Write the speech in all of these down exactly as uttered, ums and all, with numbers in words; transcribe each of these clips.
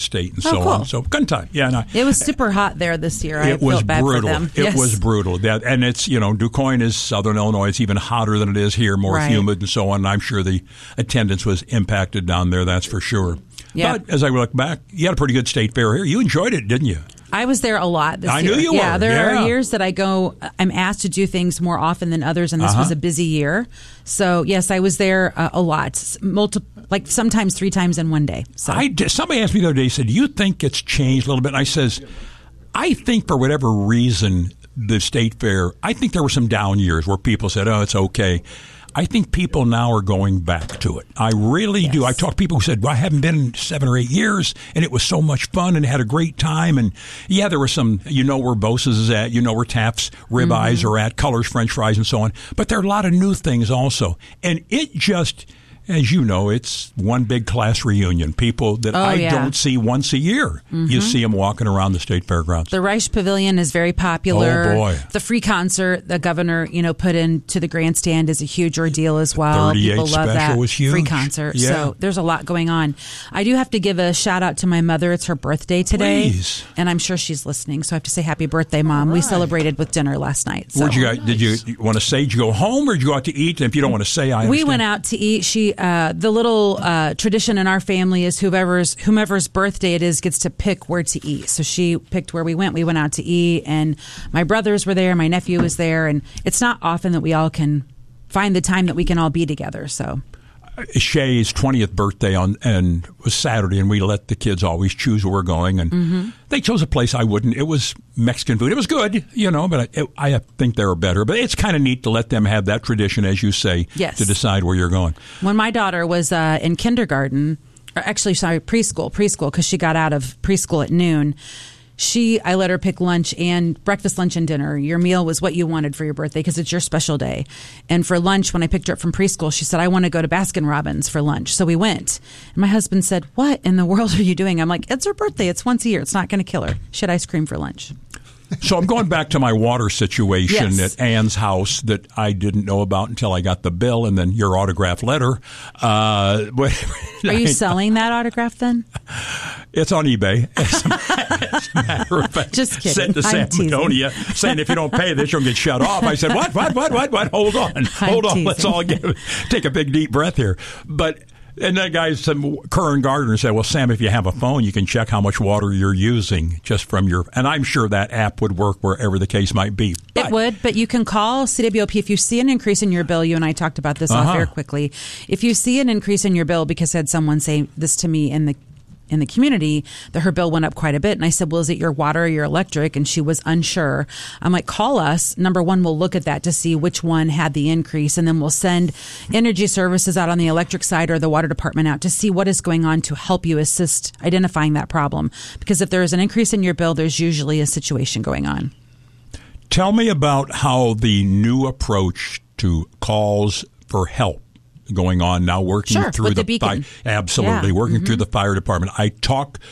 state and oh, so cool. on. So good time. Yeah, and I, it was super hot there this year. I it was felt bad brutal. for them. It yes. was brutal. That, and it's, you know, DuQuoin is Southern Illinois. It's even hotter than it is here, more right. humid and so on. And I'm sure the attendance was impacted down there. That's for sure. Yeah. But as I look back, you had a pretty good state fair here. You enjoyed it, didn't you? I was there a lot this I year. knew you yeah, were. there Yeah. are years that I go, I'm asked to do things more often than others, and this Uh-huh. was a busy year. So, yes, I was there uh, a lot, multi- like sometimes three times in one day. So. I did, somebody asked me the other day, said, do you think it's changed a little bit? And I says, I think for whatever reason, the state fair, I think there were some down years where people said, oh, it's okay. I think people now are going back to it. I really yes. do. I talk to people who said, well, I haven't been in seven or eight years, and it was so much fun and had a great time. And, yeah, there were some, you know where Bosa's is at, you know where Taft's Ribeyes mm-hmm. are at, Colors French Fries and so on. But there are a lot of new things also. And it just, as you know, it's one big class reunion. People that oh, I yeah. don't see once a year. Mm-hmm. You see them walking around the state fairgrounds. The Reich Pavilion is very popular. Oh, boy. The free concert the governor, you know, put into the grandstand is a huge ordeal as well. People love that was huge. free concert. Yeah. So there's a lot going on. I do have to give a shout out to my mother. It's her birthday today. Please. And I'm sure she's listening. So I have to say happy birthday, Mom. Right. We celebrated with dinner last night. So. Where'd you go? Did you, you want to say, did you go home or did you go out to eat? And if you don't want to say, I understand. We went out to eat. She, uh, the little Uh, tradition in our family is whoever's whomever's birthday it is gets to pick where to eat. So she picked where we went. We went out to eat, and my brothers were there. My nephew was there, and it's not often that we all can find the time that we can all be together. So. Shay's twentieth birthday on and was Saturday, and we let the kids always choose where we're going, and mm-hmm. they chose a place I wouldn't. It was Mexican food. It was good, you know, but I, it, I think they were better. But it's kind of neat to let them have that tradition, as you say, yes. to decide where you're going. When my daughter was uh, in kindergarten, or actually, sorry, preschool, preschool, because she got out of preschool at noon. She, I let her pick lunch and breakfast, lunch, and dinner. Your meal was what you wanted for your birthday because it's your special day. And for lunch, when I picked her up from preschool, she said, I want to go to Baskin Robbins for lunch. So we went. And my husband said, what in the world are you doing? I'm like, it's her birthday. It's once a year. It's not going to kill her. She had ice cream for lunch. So I'm going back to my water situation yes. at Ann's house that I didn't know about until I got the bill and then your autograph letter. Uh, but, Are you selling that autograph then? It's on eBay. As a, as a matter of fact, just kidding. Sent to Sam Madonia saying if you don't pay this, you'll get shut off. I said, what, what, what, what, what? Hold on. Hold I'm on. teasing. Let's all get, take a big, deep breath here. But... And that guy, some Curran Gardner, said, well, Sam, if you have a phone, you can check how much water you're using just from your... And I'm sure that app would work wherever the case might be. But, it would, but you can call C W O P if you see an increase in your bill. You and I talked about this uh-huh. off air quickly. If you see an increase in your bill, because I had someone say this to me in the in the community, that her bill went up quite a bit. And I said, well, is it your water or your electric? And she was unsure. I'm like, call us. Number one, we'll look at that to see which one had the increase. And then we'll send energy services out on the electric side or the water department out to see what is going on to help you assist identifying that problem. Because if there is an increase in your bill, there's usually a situation going on. Tell me about how the new approach to calls for help going on now, working sure, through with the, the fire, absolutely yeah. working mm-hmm. through the fire department. I talked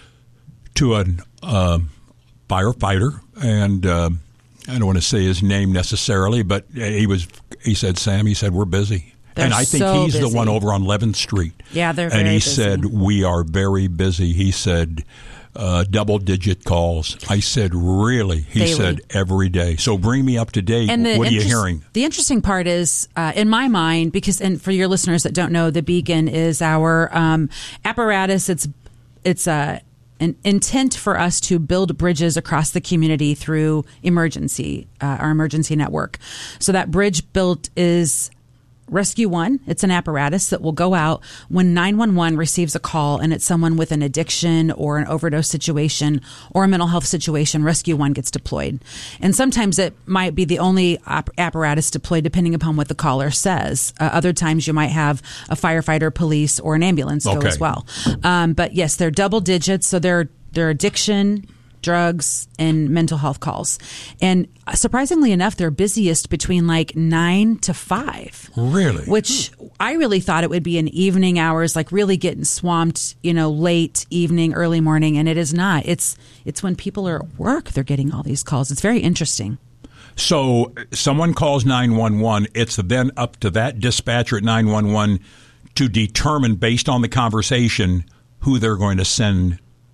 to a uh, firefighter, and uh, I don't want to say his name necessarily, but he was. He said, "Sam," he said, "we're busy." They're and I think so he's busy. the one over on eleventh Street. Yeah, they're and very he busy. said, "We are very busy." He said. Uh, double-digit calls. I said, really? He Daily. said, every day. So bring me up to date. And what are you interest- hearing? The interesting part is, uh, in my mind, because, and for your listeners that don't know, the Beacon is our um, apparatus. It's it's uh, an intent for us to build bridges across the community through emergency, uh, our emergency network. So that bridge built is Rescue One. It's an apparatus that will go out when nine one one receives a call and it's someone with an addiction or an overdose situation or a mental health situation. Rescue One gets deployed. And sometimes it might be the only op- apparatus deployed depending upon what the caller says. Uh, other times you might have a firefighter, police, or an ambulance go okay. as well. Um, but yes, they're double digits. So they're, they're addiction, drugs, and mental health calls. And surprisingly enough, they're busiest between like nine to five. Really? Which I really thought it would be in evening hours, like really getting swamped, you know, late evening, early morning. And it is not. It's it's when people are at work, they're getting all these calls. It's very interesting. So someone calls nine one one. It's then up to that dispatcher at nine one one to determine, based on the conversation, who they're going to send